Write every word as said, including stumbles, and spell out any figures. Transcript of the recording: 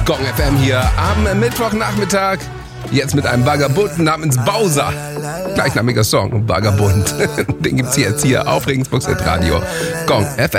Gong F M hier am Mittwochnachmittag. Jetzt mit einem Vagabunden namens Bowser. Gleichnamiger Song, Vagabund. Den gibt's jetzt hier auf Regensburgs Radio. Gong F M.